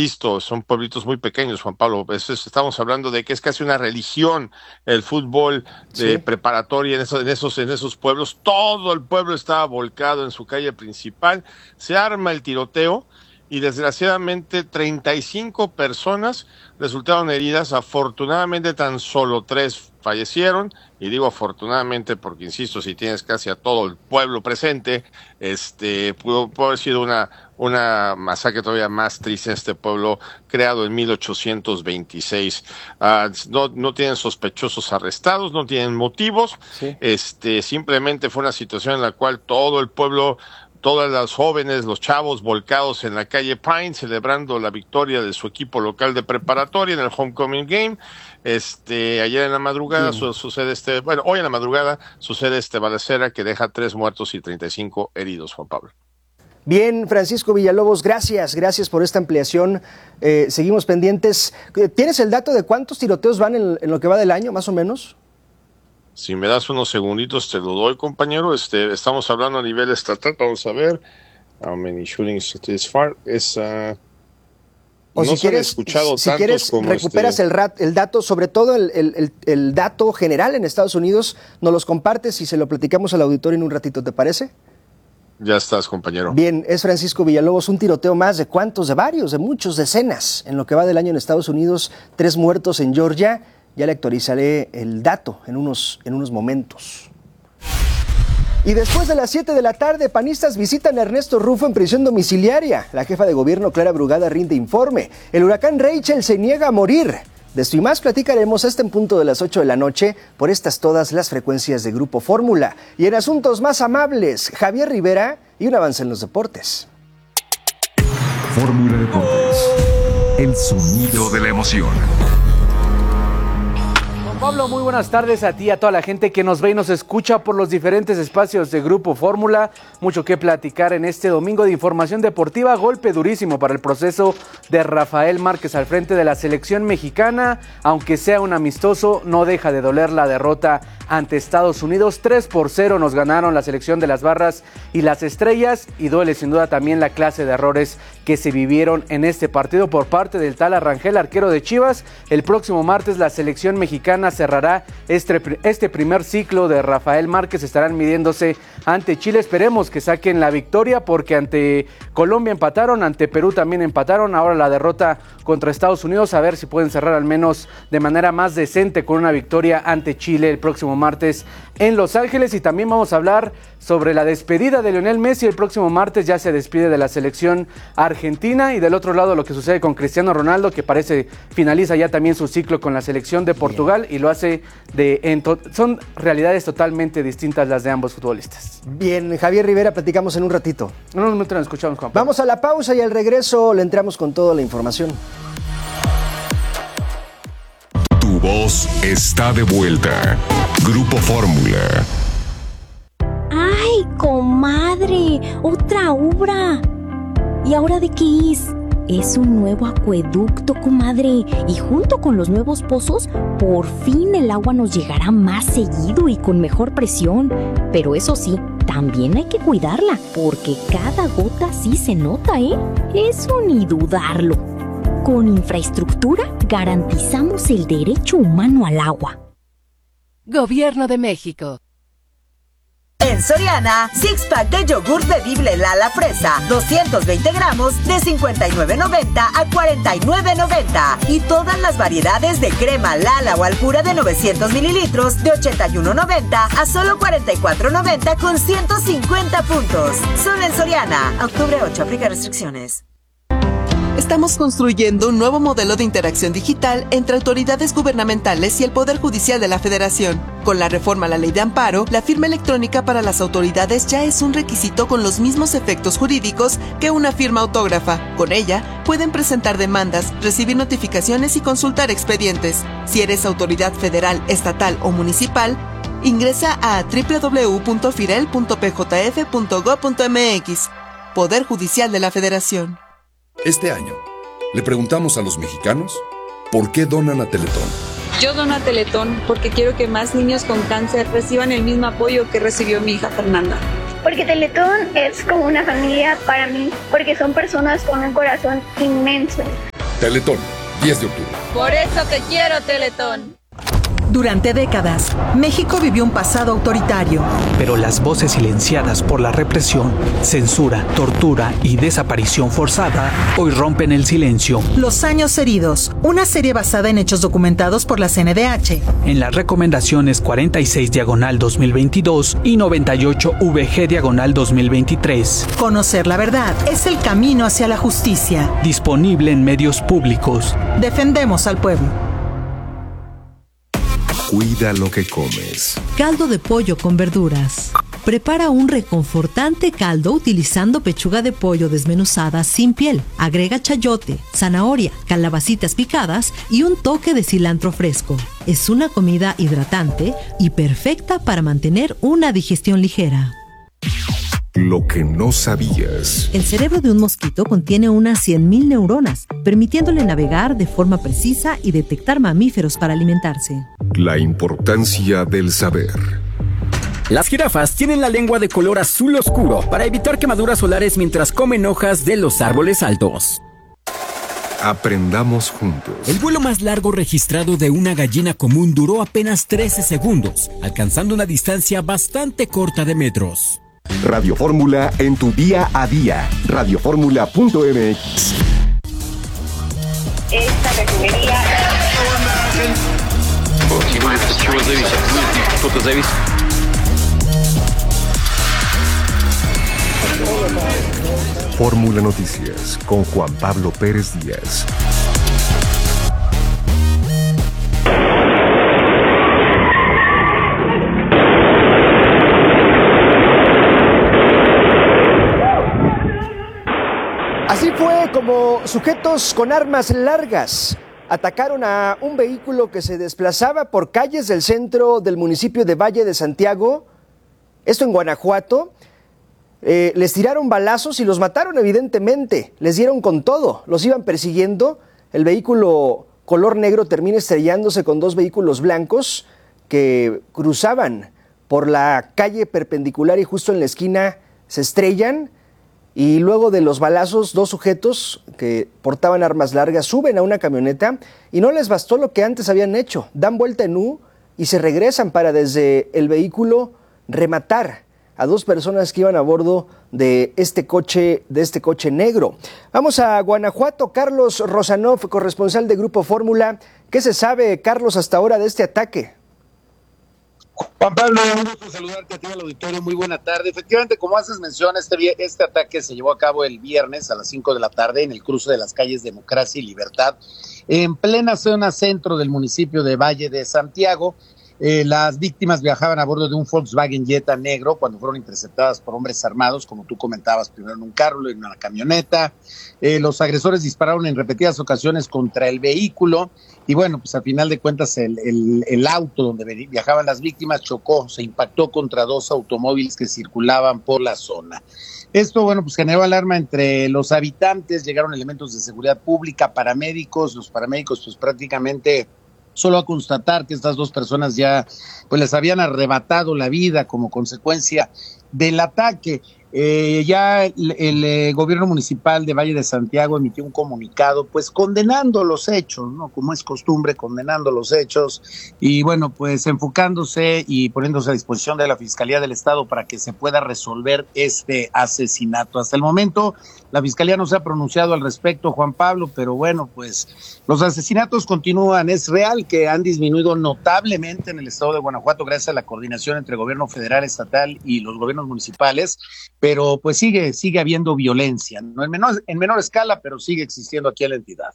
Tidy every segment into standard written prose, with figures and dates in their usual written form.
insisto, son pueblitos muy pequeños, Juan Pablo. Estamos hablando de que es casi una religión el fútbol de preparatoria en esos pueblos. Todo el pueblo estaba volcado en su calle principal. Se arma el tiroteo y desgraciadamente 35 personas resultaron heridas. Afortunadamente tan solo 3 fallecieron, y digo afortunadamente porque, insisto, si tienes casi a todo el pueblo presente, pudo haber sido una masacre todavía más triste en este pueblo creado en 1826. No tienen sospechosos arrestados, no tienen motivos, simplemente fue una situación en la cual todo el pueblo, todas las jóvenes, los chavos volcados en la calle Pine, celebrando la victoria de su equipo local de preparatoria en el Homecoming Game. Ayer en la madrugada hoy en la madrugada sucede balacera que deja 3 muertos y 35 heridos, Juan Pablo. Bien, Francisco Villalobos, gracias por esta ampliación. Seguimos pendientes. ¿Tienes el dato de cuántos tiroteos van en lo que va del año, más o menos? Si me das unos segunditos te lo doy, compañero. Estamos hablando a nivel estatal. Vamos a ver. How many shootings this far? O no si quieres, recuperas el dato, sobre todo el dato general en Estados Unidos, nos los compartes y se lo platicamos al auditorio en un ratito, ¿te parece? Ya estás, compañero. Bien, es Francisco Villalobos. Un tiroteo más de cuántos, de varios, de muchos, decenas en lo que va del año en Estados Unidos. 3 muertos en Georgia. Ya le actualizaré el dato en unos momentos. Y después de las 7 de la tarde, panistas visitan a Ernesto Rufo en prisión domiciliaria. La jefa de gobierno, Clara Brugada, rinde informe. El huracán Rachel se niega a morir. De esto y más platicaremos en punto de las 8 de la noche por todas las frecuencias de Grupo Fórmula. Y en asuntos más amables, Javier Rivera y un avance en los deportes. Fórmula Deportes. El sonido de la emoción. Pablo, muy buenas tardes a ti y a toda la gente que nos ve y nos escucha por los diferentes espacios de Grupo Fórmula. Mucho que platicar en este domingo de información deportiva. Golpe durísimo para el proceso de Rafael Márquez al frente de la selección mexicana. Aunque sea un amistoso, no deja de doler la derrota ante Estados Unidos. 3-0 nos ganaron la selección de las Barras y las Estrellas. Y duele sin duda también la clase de errores que se vivieron en este partido por parte del Tala Rangel, arquero de Chivas. El próximo martes la selección mexicana cerrará este primer ciclo de Rafael Márquez. Estarán midiéndose ante Chile. Esperemos que saquen la victoria porque ante Colombia empataron, ante Perú también empataron. Ahora la derrota contra Estados Unidos, a ver si pueden cerrar al menos de manera más decente con una victoria ante Chile el próximo martes en Los Ángeles. Y también vamos a hablar sobre la despedida de Lionel Messi. El próximo martes ya se despide de la selección argentina, y del otro lado lo que sucede con Cristiano Ronaldo, que parece finaliza ya también su ciclo con la selección de Portugal. Bien. Y lo hace son realidades totalmente distintas las de ambos futbolistas. Bien, Javier Rivera, platicamos en un ratito. En unos minutos nos escuchamos, Juan Pablo. Vamos a la pausa y al regreso le entramos con toda la información. Tu voz está de vuelta. Grupo Fórmula. ¡Ay, comadre! ¡Otra obra! ¿Y ahora de qué es? Es un nuevo acueducto, comadre. Y junto con los nuevos pozos, por fin el agua nos llegará más seguido y con mejor presión. Pero eso sí, también hay que cuidarla, porque cada gota sí se nota, ¿eh? Eso ni dudarlo. Con infraestructura garantizamos el derecho humano al agua. Gobierno de México. En Soriana, six-pack de yogur bebible Lala Fresa, 220 gramos de $59.90 a $49.90. Y todas las variedades de crema Lala o Alpura de 900 mililitros de $81.90 a solo $44.90 con 150 puntos. Solo en Soriana. Octubre 8, aplica restricciones. Estamos construyendo un nuevo modelo de interacción digital entre autoridades gubernamentales y el Poder Judicial de la Federación. Con la reforma a la Ley de Amparo, la firma electrónica para las autoridades ya es un requisito con los mismos efectos jurídicos que una firma autógrafa. Con ella, pueden presentar demandas, recibir notificaciones y consultar expedientes. Si eres autoridad federal, estatal o municipal, ingresa a www.firel.pjf.gov.mx. Poder Judicial de la Federación. Este año, le preguntamos a los mexicanos por qué donan a Teletón. Yo dono a Teletón porque quiero que más niños con cáncer reciban el mismo apoyo que recibió mi hija Fernanda. Porque Teletón es como una familia para mí, porque son personas con un corazón inmenso. Teletón, 10 de octubre. Por eso te quiero, Teletón. Durante décadas, México vivió un pasado autoritario. Pero las voces silenciadas por la represión, censura, tortura y desaparición forzada hoy rompen el silencio. Los años heridos, una serie basada en hechos documentados por la CNDH. En las recomendaciones 46/2022 y 98/VG/2023. Conocer la verdad es el camino hacia la justicia. Disponible en medios públicos. Defendemos al pueblo. Cuida lo que comes. Caldo de pollo con verduras. Prepara un reconfortante caldo utilizando pechuga de pollo desmenuzada sin piel. Agrega chayote, zanahoria, calabacitas picadas y un toque de cilantro fresco. Es una comida hidratante y perfecta para mantener una digestión ligera. Lo que no sabías. El cerebro de un mosquito contiene unas 100.000 neuronas, permitiéndole navegar de forma precisa y detectar mamíferos para alimentarse. La importancia del saber. Las jirafas tienen la lengua de color azul oscuro para evitar quemaduras solares mientras comen hojas de los árboles altos. Aprendamos juntos. El vuelo más largo registrado de una gallina común duró apenas 13 segundos, alcanzando una distancia bastante corta de metros. Radio Fórmula en tu día a día. Radioformula.mx. Esta refinería. Fórmula Noticias con Juan Pablo Pérez Díaz. Así fue como sujetos con armas largas atacaron a un vehículo que se desplazaba por calles del centro del municipio de Valle de Santiago, esto en Guanajuato. Les tiraron balazos y los mataron evidentemente, les dieron con todo, los iban persiguiendo. El vehículo color negro termina estrellándose con dos vehículos blancos que cruzaban por la calle perpendicular y justo en la esquina se estrellan. Y luego de los balazos, dos sujetos que portaban armas largas suben a una camioneta y no les bastó lo que antes habían hecho. Dan vuelta en U y se regresan para desde el vehículo rematar a dos personas que iban a bordo de este coche negro. Vamos a Guanajuato. Carlos Rosanov, corresponsal de Grupo Fórmula. ¿Qué se sabe, Carlos, hasta ahora de este ataque? Juan Pablo, un gusto saludarte a ti al auditorio, muy buena tarde. Efectivamente, como haces mención, este ataque se llevó a cabo el viernes a las 5 de la tarde en el cruce de las calles Democracia y Libertad, en plena zona centro del municipio de Valle de Santiago. Las víctimas viajaban a bordo de un Volkswagen Jetta negro cuando fueron interceptadas por hombres armados, como tú comentabas, primero en un carro, luego en una camioneta. Los agresores dispararon en repetidas ocasiones contra el vehículo y bueno, pues al final de cuentas el auto donde viajaban las víctimas chocó, se impactó contra dos automóviles que circulaban por la zona. Esto, bueno, pues generó alarma entre los habitantes, llegaron elementos de seguridad pública, paramédicos, los paramédicos pues prácticamente solo a constatar que estas dos personas ya pues les habían arrebatado la vida como consecuencia del ataque. Ya el gobierno municipal de Valle de Santiago emitió un comunicado pues condenando los hechos, ¿no? Como es costumbre, condenando los hechos y bueno, pues enfocándose y poniéndose a disposición de la Fiscalía del Estado para que se pueda resolver este asesinato. Hasta el momento la Fiscalía no se ha pronunciado al respecto, Juan Pablo, pero bueno, pues los asesinatos continúan. Es real que han disminuido notablemente en el estado de Guanajuato gracias a la coordinación entre el gobierno federal, estatal y los gobiernos municipales, pero pues sigue habiendo violencia, no en menor escala, pero sigue existiendo aquí en la entidad.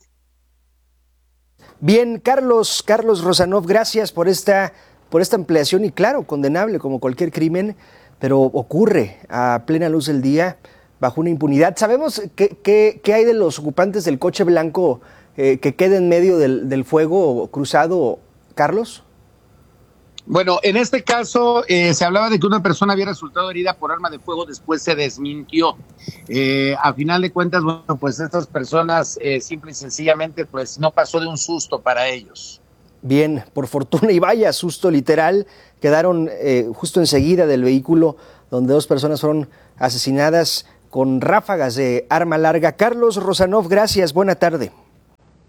Bien, Carlos Rosanov, gracias por esta ampliación y claro, condenable como cualquier crimen, pero ocurre a plena luz del día, bajo una impunidad. ¿Sabemos qué hay de los ocupantes del coche blanco que queda en medio del fuego cruzado, Carlos? Bueno, en este caso se hablaba de que una persona había resultado herida por arma de fuego, después se desmintió. A final de cuentas, bueno, pues estas personas simple y sencillamente pues no pasó de un susto para ellos. Bien, por fortuna, y vaya susto literal, quedaron justo enseguida del vehículo donde dos personas fueron asesinadas con ráfagas de arma larga. Carlos Rosanov, gracias, buena tarde.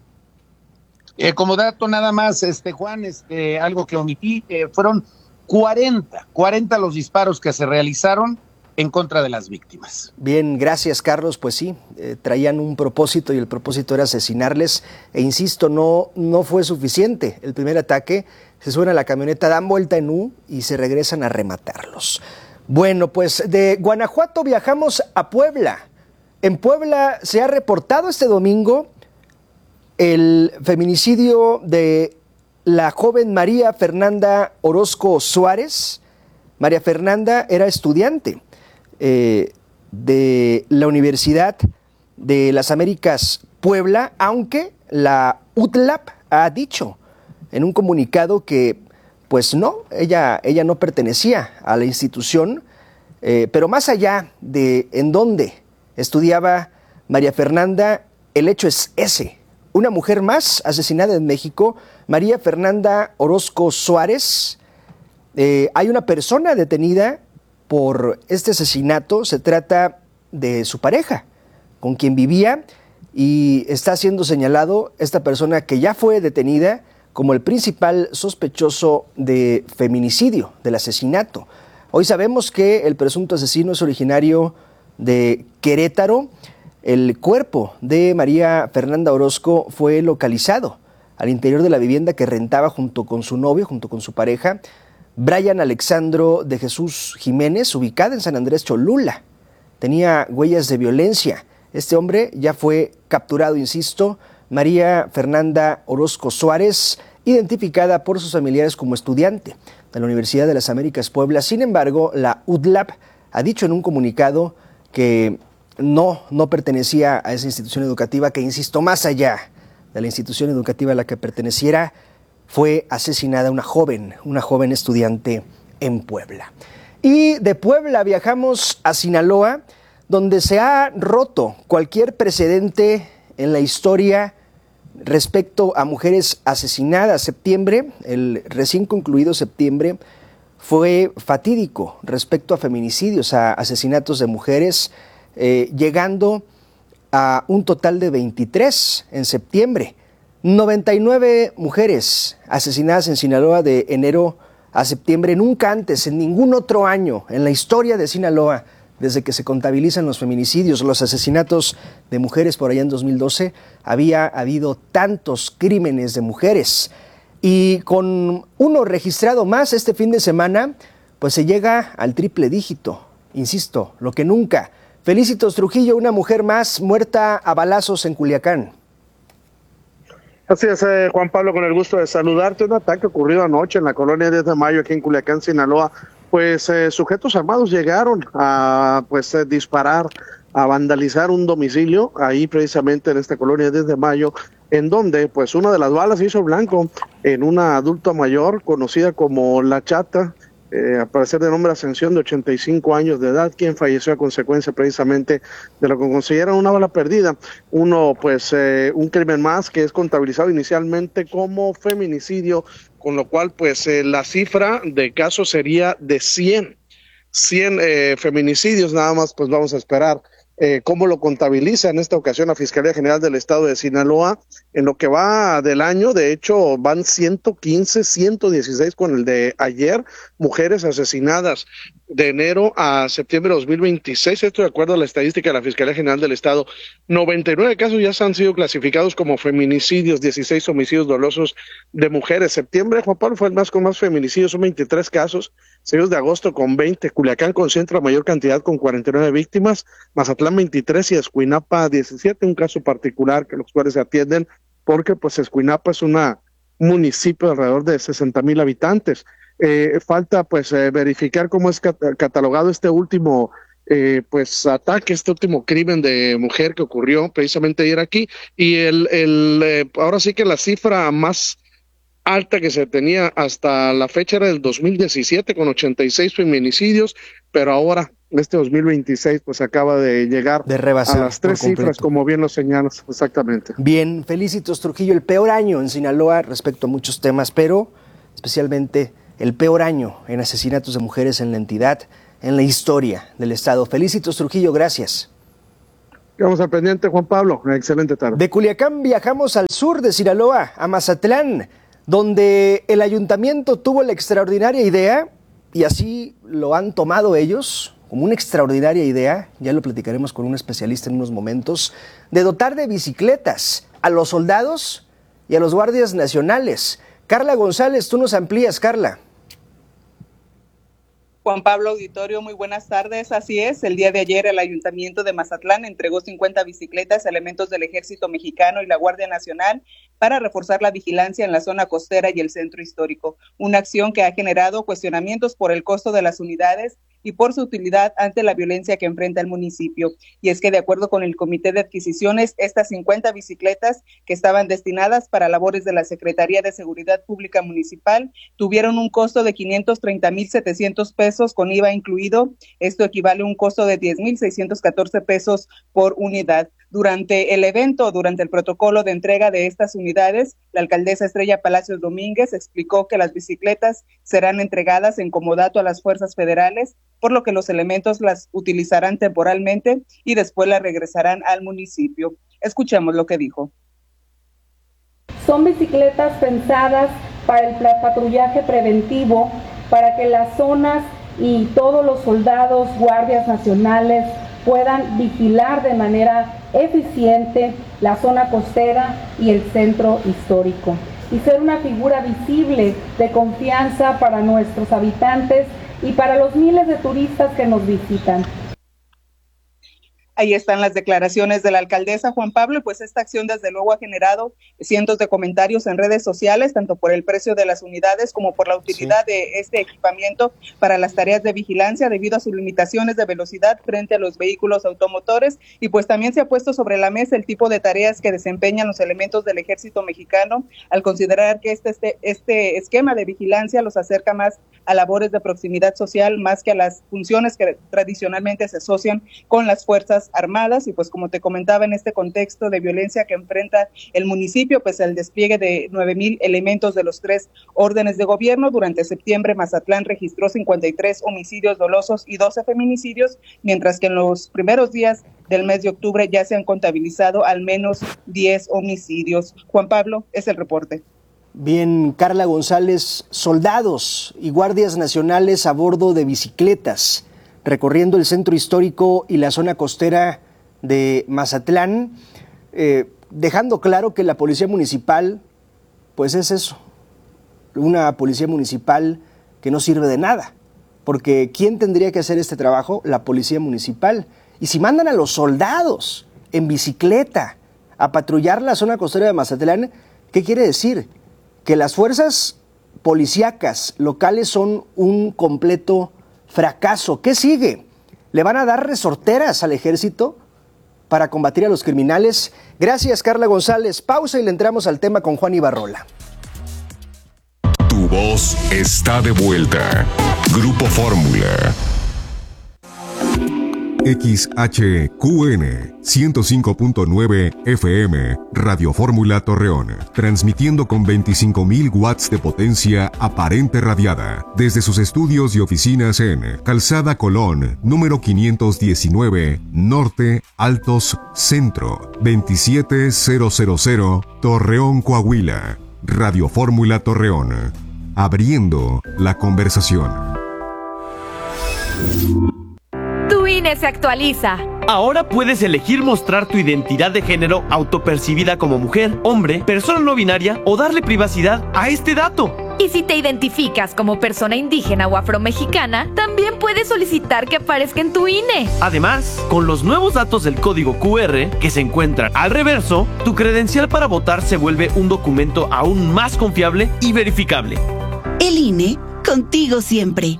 Como dato nada más, Juan, algo que omití, fueron 40 los disparos que se realizaron en contra de las víctimas. Bien, gracias Carlos, pues sí, traían un propósito y el propósito era asesinarles e insisto, no fue suficiente. El primer ataque, se suben a la camioneta, dan vuelta en U y se regresan a rematarlos. Bueno, pues de Guanajuato viajamos a Puebla. En Puebla se ha reportado este domingo el feminicidio de la joven María Fernanda Orozco Suárez. María Fernanda era estudiante de la Universidad de las Américas Puebla, aunque la UTLAP ha dicho en un comunicado que pues no, ella no pertenecía a la institución, pero más allá de en dónde estudiaba María Fernanda, el hecho es ese. Una mujer más asesinada en México, María Fernanda Orozco Suárez. Hay una persona detenida por este asesinato, se trata de su pareja, con quien vivía, y está siendo señalado esta persona que ya fue detenida como el principal sospechoso de feminicidio, del asesinato. Hoy sabemos que el presunto asesino es originario de Querétaro. El cuerpo de María Fernanda Orozco fue localizado al interior de la vivienda que rentaba junto con su novio, junto con su pareja, Brian Alexandro de Jesús Jiménez, ubicada en San Andrés Cholula. Tenía huellas de violencia. Este hombre ya fue capturado, insisto. María Fernanda Orozco Suárez, identificada por sus familiares como estudiante de la Universidad de las Américas Puebla. Sin embargo, la UTLAP ha dicho en un comunicado que no pertenecía a esa institución educativa, que, insisto, más allá de la institución educativa a la que perteneciera, fue asesinada una joven estudiante en Puebla. Y de Puebla viajamos a Sinaloa, donde se ha roto cualquier precedente en la historia respecto a mujeres asesinadas. Septiembre, el recién concluido septiembre, fue fatídico respecto a feminicidios, a asesinatos de mujeres, llegando a un total de 23 en septiembre. 99 mujeres asesinadas en Sinaloa de enero a septiembre, nunca antes, en ningún otro año en la historia de Sinaloa, desde que se contabilizan los feminicidios, los asesinatos de mujeres por allá en 2012, había habido tantos crímenes de mujeres. Y con uno registrado más este fin de semana, pues se llega al triple dígito, insisto, lo que nunca. Felicitos Trujillo, una mujer más muerta a balazos en Culiacán. Así es, Juan Pablo, con el gusto de saludarte. Un ataque ocurrido anoche en la colonia 10 de Mayo, aquí en Culiacán, Sinaloa. Pues sujetos armados llegaron a disparar, a vandalizar un domicilio, ahí precisamente en esta colonia 10 de Mayo, en donde pues una de las balas hizo blanco en una adulta mayor, conocida como La Chata, al parecer de nombre Ascensión, de 85 años de edad, quien falleció a consecuencia precisamente de lo que consideran una bala perdida. Un crimen más que es contabilizado inicialmente como feminicidio, con lo cual la cifra de casos sería de 100 feminicidios. Nada más pues vamos a esperar cómo lo contabiliza en esta ocasión la Fiscalía General del Estado de Sinaloa. En lo que va del año, de hecho, van 115, 116 con el de ayer, mujeres asesinadas de enero a septiembre de 2026, esto de acuerdo a la estadística de la Fiscalía General del Estado. 99 casos ya han sido clasificados como feminicidios, 16 homicidios dolosos de mujeres. Septiembre, Juan Pablo, fue el mes con más feminicidios, son 23 casos, seguidos de agosto con 20, Culiacán concentra mayor cantidad con 49 víctimas, Mazatlán 23 y Escuinapa 17, un caso particular que los cuales se atienden porque Escuinapa es un municipio de alrededor de 60,000 habitantes. Falta verificar cómo es catalogado este último ataque, este último crimen de mujer que ocurrió precisamente ayer aquí, y ahora sí que la cifra más alta que se tenía hasta la fecha era del 2017 con 86 feminicidios, pero ahora este 2026 acaba de llegar de rebasar a las 3 cifras, como bien lo señalas, exactamente. Bien, Felicitos Trujillo, el peor año en Sinaloa respecto a muchos temas, pero especialmente el peor año en asesinatos de mujeres en la entidad, en la historia del Estado. Felicitos Trujillo, gracias. Quedamos al pendiente, Juan Pablo. Una excelente tarde. De Culiacán viajamos al sur de Sinaloa, a Mazatlán, donde el ayuntamiento tuvo la extraordinaria idea, y así lo han tomado ellos, como una extraordinaria idea, ya lo platicaremos con un especialista en unos momentos, de dotar de bicicletas a los soldados y a los guardias nacionales. Carla González, tú nos amplías, Carla. Juan Pablo, auditorio, muy buenas tardes. Así es, el día de ayer el Ayuntamiento de Mazatlán entregó 50 bicicletas a elementos del Ejército Mexicano y la Guardia Nacional para reforzar la vigilancia en la zona costera y el centro histórico. Una acción que ha generado cuestionamientos por el costo de las unidades y por su utilidad ante la violencia que enfrenta el municipio. Y es que de acuerdo con el Comité de Adquisiciones, estas 50 bicicletas que estaban destinadas para labores de la Secretaría de Seguridad Pública Municipal tuvieron un costo de 530,700 pesos con IVA incluido. Esto equivale a un costo de 10,614 pesos por unidad. Durante el evento, durante el protocolo de entrega de estas unidades, la alcaldesa Estrella Palacios Domínguez explicó que las bicicletas serán entregadas en comodato a las fuerzas federales, por lo que los elementos las utilizarán temporalmente y después las regresarán al municipio. Escuchemos lo que dijo. Son bicicletas pensadas para el patrullaje preventivo, para que las zonas y todos los soldados, guardias nacionales puedan vigilar de manera eficiente la zona costera y el centro histórico y ser una figura visible de confianza para nuestros habitantes y para los miles de turistas que nos visitan. Ahí están las declaraciones de la alcaldesa, Juan Pablo, y pues esta acción desde luego ha generado cientos de comentarios en redes sociales, tanto por el precio de las unidades como por la utilidad de este equipamiento para las tareas de vigilancia debido a sus limitaciones de velocidad frente a los vehículos automotores, y pues también se ha puesto sobre la mesa el tipo de tareas que desempeñan los elementos del Ejército Mexicano, al considerar que este esquema de vigilancia los acerca más a labores de proximidad social más que a las funciones que tradicionalmente se asocian con las fuerzas armadas. Y pues como te comentaba, en este contexto de violencia que enfrenta el municipio, pues el despliegue de 9,000 elementos de los 3 órdenes de gobierno. Durante septiembre Mazatlán registró 53 homicidios dolosos y 12 feminicidios, mientras que en los primeros días del mes de octubre ya se han contabilizado al menos 10 homicidios. Juan Pablo, es el reporte. Bien, Carla González, soldados y guardias nacionales a bordo de bicicletas, recorriendo el centro histórico y la zona costera de Mazatlán, dejando claro que la policía municipal, pues es eso, una policía municipal que no sirve de nada, porque ¿quién tendría que hacer este trabajo? La policía municipal. Y si mandan a los soldados en bicicleta a patrullar la zona costera de Mazatlán, ¿qué quiere decir? Que las fuerzas policíacas locales son un completo fracaso. ¿Qué sigue? ¿Le van a dar resorteras al ejército para combatir a los criminales? Gracias, Carla González. Pausa y le entramos al tema con Juan Ibarrola. Tu voz está de vuelta. Grupo Fórmula. XHQN 105.9 FM, Radio Fórmula Torreón, transmitiendo con 25,000 watts de potencia aparente radiada, desde sus estudios y oficinas en Calzada Colón, número 519, Norte, Altos, Centro, 27000, Torreón, Coahuila. Radio Fórmula Torreón, abriendo la conversación. Tu INE se actualiza. Ahora puedes elegir mostrar tu identidad de género autopercibida como mujer, hombre, persona no binaria o darle privacidad a este dato. Y si te identificas como persona indígena o afromexicana, también puedes solicitar que aparezca en tu INE. Además, con los nuevos datos del código QR que se encuentran al reverso, tu credencial para votar se vuelve un documento aún más confiable y verificable. El INE, contigo siempre.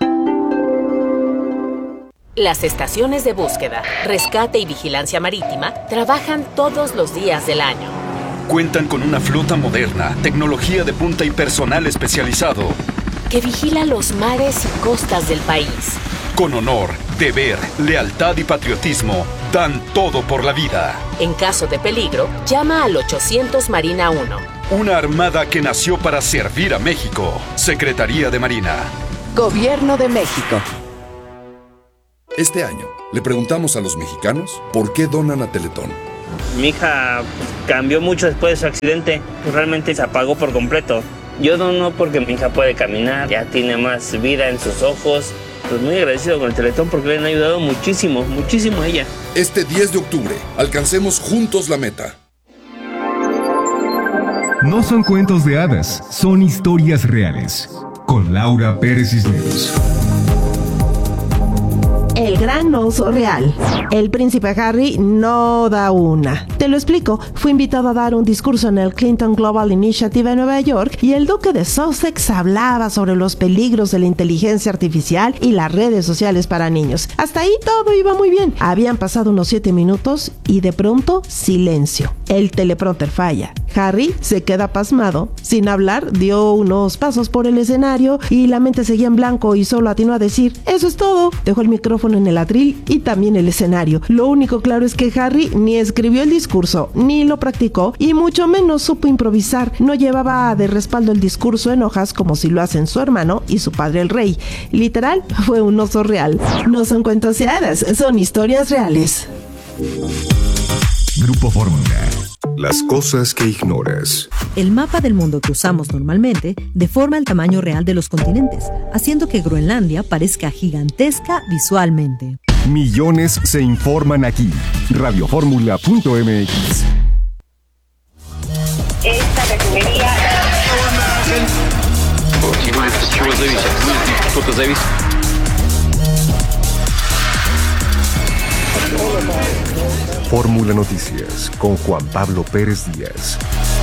Las estaciones de búsqueda, rescate y vigilancia marítima trabajan todos los días del año. Cuentan con una flota moderna, tecnología de punta y personal especializado que vigila los mares y costas del país. Con honor, deber, lealtad y patriotismo, dan todo por la vida. En caso de peligro, llama al 800 Marina 1. Una armada que nació para servir a México. Secretaría de Marina. Gobierno de México. Este año, le preguntamos a los mexicanos por qué donan a Teletón. Mi hija cambió mucho después de su accidente, realmente se apagó por completo. Yo dono porque mi hija puede caminar, ya tiene más vida en sus ojos. Pues muy agradecido con el Teletón porque le han ayudado muchísimo, muchísimo a ella. Este 10 de octubre, alcancemos juntos la meta. No son cuentos de hadas, son historias reales. Con Laura Pérez Cisneros. El gran oso real. El príncipe Harry no da una. Te lo explico. Fue invitado a dar un discurso en el Clinton Global Initiative en Nueva York y el duque de Sussex hablaba sobre los peligros de la inteligencia artificial y las redes sociales para niños. Hasta ahí todo iba muy bien. Habían pasado unos 7 minutos y de pronto silencio. El teleprompter falla. Harry se queda pasmado. Sin hablar, dio unos pasos por el escenario y la mente seguía en blanco y solo atinó a decir: "Eso es todo". Dejó el micrófono en el atril y también el escenario. Lo único claro es que Harry ni escribió el discurso, ni lo practicó y mucho menos supo improvisar. No llevaba de respaldo el discurso en hojas como si lo hacen su hermano y su padre el rey. Literal, fue un oso real. No son cuentos de hadas, son historias reales. Grupo Fórmula. Las cosas que ignoras. El mapa del mundo que usamos normalmente deforma el tamaño real de los continentes, haciendo que Groenlandia parezca gigantesca visualmente. Millones se informan aquí. Radioformula.mx. Esta refinería... Fórmula Noticias con Juan Pablo Pérez Díaz.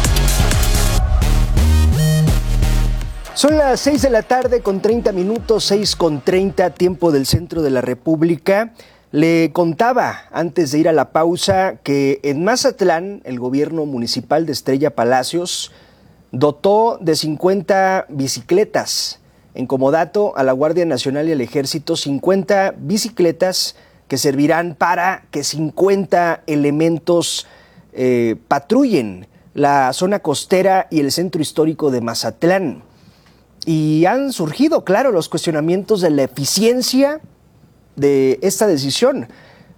Son las 6 de la tarde con 30 minutos, 6:30, tiempo del centro de la República. Le contaba antes de ir a la pausa que en Mazatlán el gobierno municipal de Estrella Palacios dotó de 50 bicicletas. En comodato a la Guardia Nacional y al Ejército, 50 bicicletas que servirán para que 50 elementos patrullen la zona costera y el centro histórico de Mazatlán. Y han surgido, claro, los cuestionamientos de la eficiencia de esta decisión.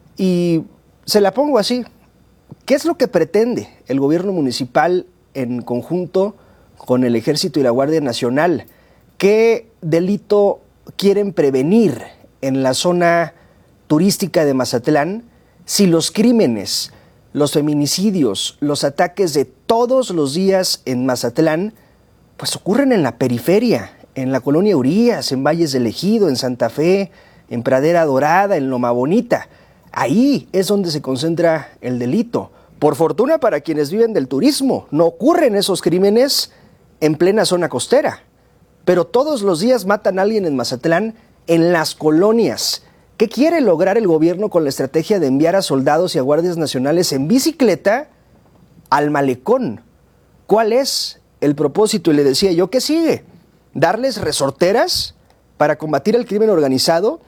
Y se la pongo así. ¿Qué es lo que pretende el gobierno municipal en conjunto con el Ejército y la Guardia Nacional? ¿Qué delito quieren prevenir en la zona turística de Mazatlán si los crímenes, los feminicidios, los ataques de todos los días en Mazatlán pues ocurren en la periferia, en la colonia Urias, en Valles del Ejido, en Santa Fe, en Pradera Dorada, en Loma Bonita? Ahí es donde se concentra el delito. Por fortuna para quienes viven del turismo, no ocurren esos crímenes en plena zona costera. Pero todos los días matan a alguien en Mazatlán, en las colonias. ¿Qué quiere lograr el gobierno con la estrategia de enviar a soldados y a guardias nacionales en bicicleta al malecón? ¿Cuál es el propósito? Y le decía yo, ¿qué sigue? ¿Darles resorteras para combatir el crimen organizado?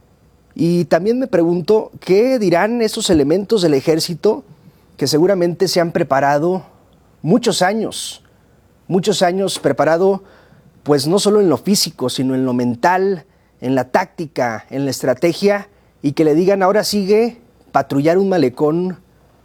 Y también me pregunto, ¿qué dirán esos elementos del ejército que seguramente se han preparado muchos años preparado pues no solo en lo físico, sino en lo mental, en la táctica, en la estrategia, y que le digan ahora sigue patrullar un malecón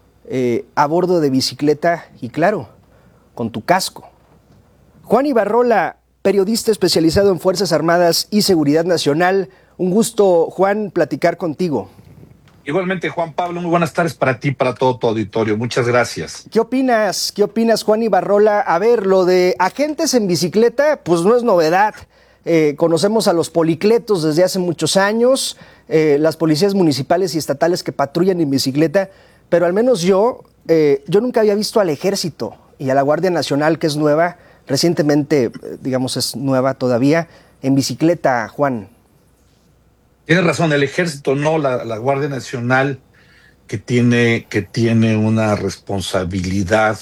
a bordo de bicicleta y claro, con tu casco? Juan Ibarrola, periodista especializado en Fuerzas Armadas y Seguridad Nacional. Un gusto, Juan, platicar contigo. Igualmente, Juan Pablo, muy buenas tardes para ti y para todo tu auditorio. Muchas gracias. ¿Qué opinas, Juan Ibarrola? A ver, lo de agentes en bicicleta, pues no es novedad. Conocemos a los policletos desde hace muchos años, las policías municipales y estatales que patrullan en bicicleta, pero al menos yo nunca había visto al Ejército y a la Guardia Nacional, que es nueva, recientemente, digamos, es nueva todavía, en bicicleta, Juan. Tienes razón, el Ejército no, la Guardia Nacional que tiene una responsabilidad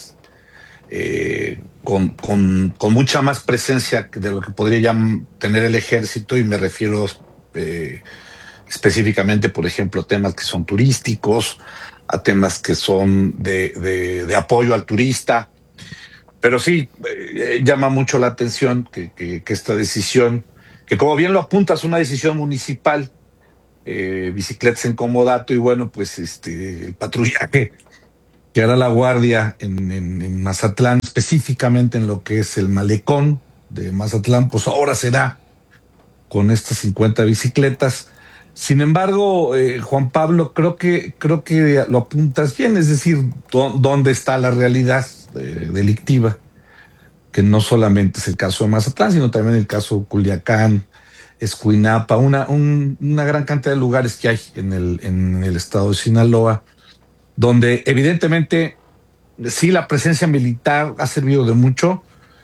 con mucha más presencia de lo que podría tener el Ejército, y me refiero específicamente, por ejemplo, a temas que son turísticos, a temas que son de apoyo al turista. Pero sí, llama mucho la atención que esta decisión, que como bien lo apuntas, una decisión municipal, bicicletas en comodato y bueno, pues el patrullaje que hará la guardia en Mazatlán, específicamente en lo que es el malecón de Mazatlán, pues ahora será con estas 50 bicicletas. Sin embargo, Juan Pablo, creo que lo apuntas bien, es decir, ¿dónde está la realidad delictiva? Que no solamente es el caso de Mazatlán, sino también el caso de Culiacán, Escuinapa, una gran cantidad de lugares que hay en el estado de Sinaloa, donde evidentemente sí la presencia militar ha servido de mucho,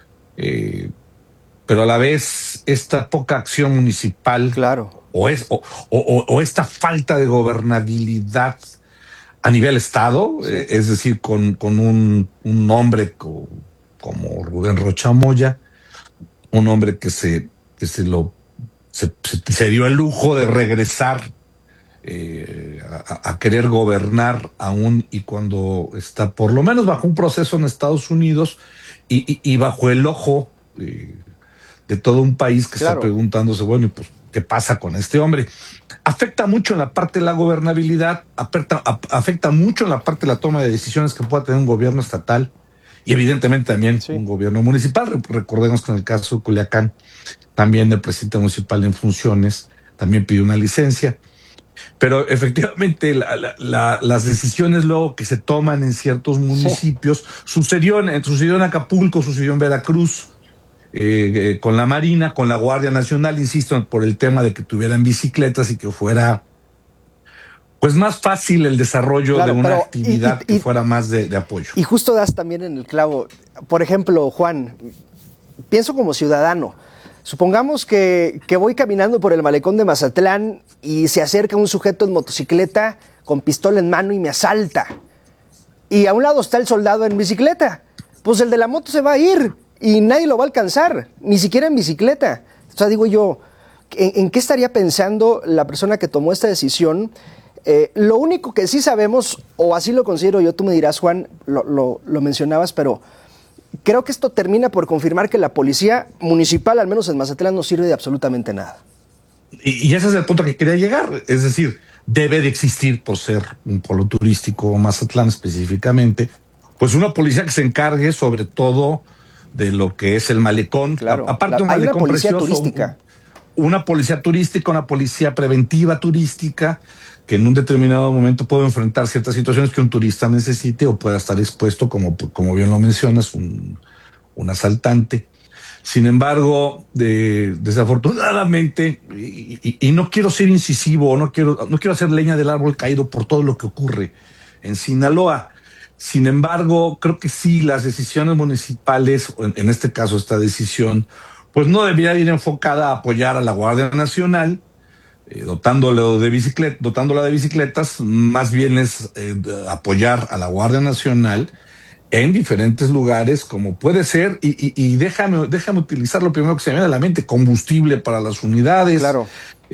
pero a la vez esta poca acción municipal, claro, o esta falta de gobernabilidad a nivel estado, es decir, con un hombre como Rubén Rocha Moya, un hombre que se dio el lujo de regresar a querer gobernar aún y cuando está por lo menos bajo un proceso en Estados Unidos y bajo el ojo de todo un país que está preguntándose, bueno, pues, ¿qué pasa con este hombre? Afecta mucho en la parte de la gobernabilidad, afecta mucho en la parte de la toma de decisiones que pueda tener un gobierno estatal y evidentemente también un gobierno municipal. Recordemos que en el caso de Culiacán, también el presidente municipal en funciones también pidió una licencia. Pero efectivamente las decisiones luego que se toman en ciertos municipios, sucedió en Acapulco, sucedió en Veracruz, con la Marina, con la Guardia Nacional, insisto, por el tema de que tuvieran bicicletas y que fuera pues más fácil el desarrollo de una actividad que fuera más de apoyo. Y justo das también en el clavo. Por ejemplo, Juan, pienso como ciudadano. Supongamos que voy caminando por el malecón de Mazatlán y se acerca un sujeto en motocicleta con pistola en mano y me asalta. Y a un lado está el soldado en bicicleta. Pues el de la moto se va a ir y nadie lo va a alcanzar, ni siquiera en bicicleta. O sea, digo yo, ¿en qué estaría pensando la persona que tomó esta decisión? Lo único que sí sabemos, o así lo considero yo, tú me dirás, Juan, lo mencionabas, pero creo que esto termina por confirmar que la policía municipal, al menos en Mazatlán, no sirve de absolutamente nada. Y ese es el punto que quería llegar. Es decir, debe de existir, por ser un polo turístico, Mazatlán específicamente, pues una policía que se encargue sobre todo de lo que es el malecón. Claro. Aparte de un malecón precioso, turística. Una policía turística, una policía preventiva turística, que en un determinado momento puede enfrentar ciertas situaciones que un turista necesite o pueda estar expuesto, como bien lo mencionas, un asaltante. Sin embargo, desafortunadamente, y no quiero ser incisivo, no quiero hacer leña del árbol caído por todo lo que ocurre en Sinaloa. Sin embargo, creo que sí, las decisiones municipales, en este caso esta decisión, pues no debería ir enfocada a apoyar a la Guardia Nacional, dotándola de bicicletas, más bien es apoyar a la Guardia Nacional en diferentes lugares, como puede ser, y déjame utilizar lo primero que se me viene a la mente: combustible para las unidades, claro.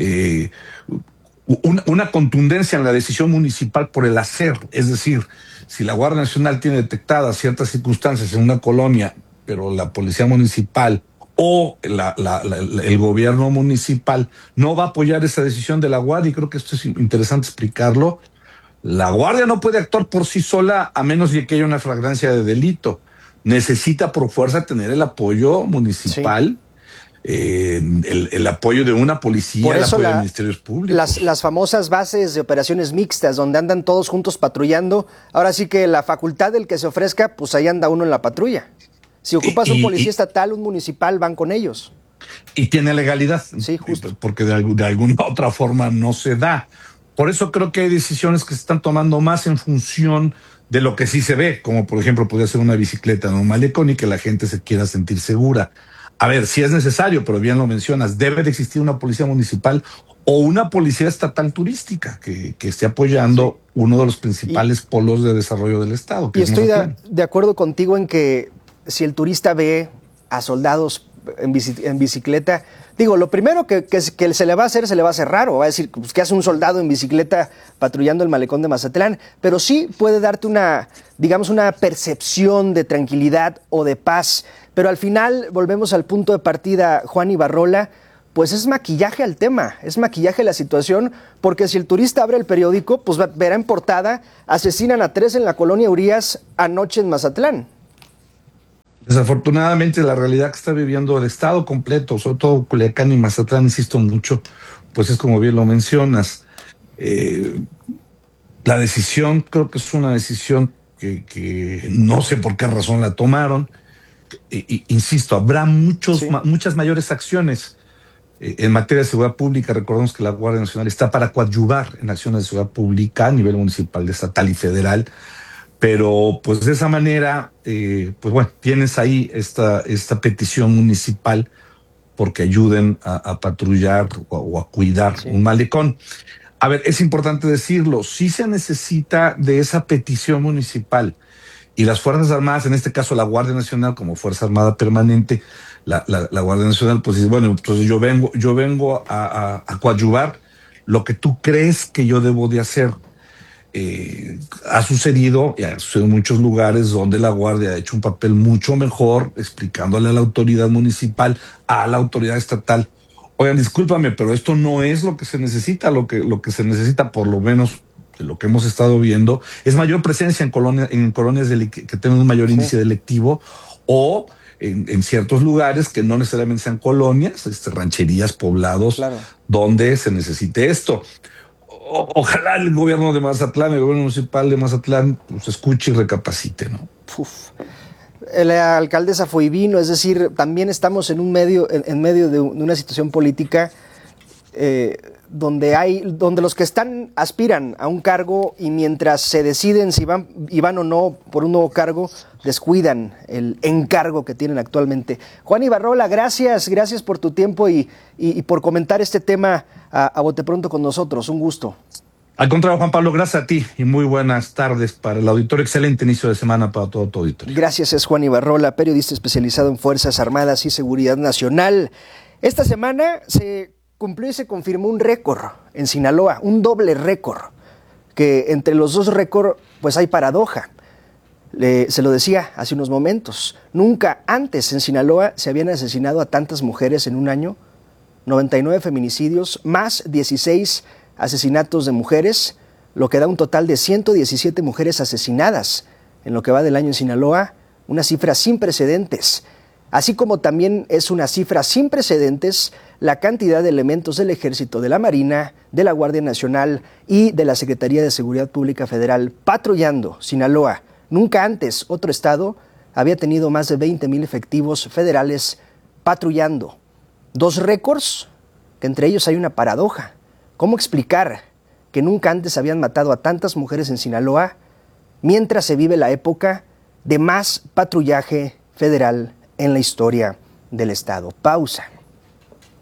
Una contundencia en la decisión municipal por el hacer, es decir, si la Guardia Nacional tiene detectadas ciertas circunstancias en una colonia, pero la policía municipal o el gobierno municipal no va a apoyar esa decisión de la Guardia, y creo que esto es interesante explicarlo. La Guardia no puede actuar por sí sola a menos de que haya una flagrancia de delito. Necesita por fuerza tener el apoyo municipal, el apoyo de una policía, el apoyo de ministerios públicos. Las famosas bases de operaciones mixtas, donde andan todos juntos patrullando. Ahora sí que la facultad del que se ofrezca, pues ahí anda uno en la patrulla. Si ocupas un policía estatal, un municipal, van con ellos. Y tiene legalidad. Sí, justo. Porque de alguna otra forma no se da. Por eso creo que hay decisiones que se están tomando más en función de lo que sí se ve, como por ejemplo podría ser una bicicleta en un malecón y que la gente se quiera sentir segura. A ver, si es necesario, pero bien lo mencionas, debe de existir una policía municipal o una policía estatal turística que esté apoyando uno de los principales polos de desarrollo del Estado. Y estoy de acuerdo contigo en que si el turista ve a soldados en bicicleta, digo, lo primero que se le va a hacer raro, va a decir, pues, ¿qué hace un soldado en bicicleta patrullando el malecón de Mazatlán? Pero sí puede darte una percepción de tranquilidad o de paz. Pero al final volvemos al punto de partida, Juan Ibarrola, pues es maquillaje al tema, es maquillaje a la situación, porque si el turista abre el periódico, pues verá en portada: asesinan a 3 en la colonia Urias anoche en Mazatlán. Desafortunadamente, la realidad que está viviendo el estado completo, sobre todo Culiacán y Mazatlán, insisto mucho, pues es como bien lo mencionas. La decisión, creo que es una decisión que no sé por qué razón la tomaron. Insisto, habrá muchas mayores acciones en materia de seguridad pública. Recordemos que la Guardia Nacional está para coadyuvar en acciones de seguridad pública a nivel municipal, estatal y federal. Pero pues de esa manera, pues bueno, tienes ahí esta petición municipal porque ayuden a patrullar o a cuidar un malecón. A ver, es importante decirlo, sí se necesita de esa petición municipal, y las Fuerzas Armadas, en este caso la Guardia Nacional como Fuerza Armada Permanente, la Guardia Nacional pues dice: bueno, entonces yo vengo a coadyuvar lo que tú crees que yo debo de hacer. Ha sucedido en muchos lugares donde la Guardia ha hecho un papel mucho mejor explicándole a la autoridad municipal, a la autoridad estatal: oigan, discúlpame, pero esto no es lo que se necesita. Lo que se necesita, por lo menos de lo que hemos estado viendo, es mayor presencia en colonias que tengan un mayor índice delictivo, o en ciertos lugares que no necesariamente sean colonias, rancherías, poblados, donde se necesite esto. Ojalá el gobierno de Mazatlán, el gobierno municipal de Mazatlán, pues escuche y recapacite, ¿no? La alcaldesa fue y vino, es decir, también estamos en medio de una situación política donde los que aspiran a un cargo, y mientras se deciden si van o no por un nuevo cargo, descuidan el encargo que tienen actualmente. Juan Ibarrola, gracias por tu tiempo y por comentar este tema a bote pronto con nosotros. Un gusto. Al contrario, Juan Pablo, gracias a ti y muy buenas tardes para el auditorio. Excelente inicio de semana para todo tu auditorio. Gracias, es Juan Ibarrola, periodista especializado en Fuerzas Armadas y Seguridad Nacional. Esta semana se cumplió y se confirmó un récord en Sinaloa, un doble récord, que entre los dos récords pues hay paradoja. Se lo decía hace unos momentos, nunca antes en Sinaloa se habían asesinado a tantas mujeres en un año. 99 feminicidios, más 16 asesinatos de mujeres, lo que da un total de 117 mujeres asesinadas en lo que va del año en Sinaloa, una cifra sin precedentes. Así como también es una cifra sin precedentes la cantidad de elementos del Ejército, de la Marina, de la Guardia Nacional y de la Secretaría de Seguridad Pública Federal patrullando Sinaloa. Nunca antes otro estado había tenido más de 20,000 efectivos federales patrullando. Dos récords, que entre ellos hay una paradoja. ¿Cómo explicar que nunca antes habían matado a tantas mujeres en Sinaloa mientras se vive la época de más patrullaje federal en la historia del estado? Pausa.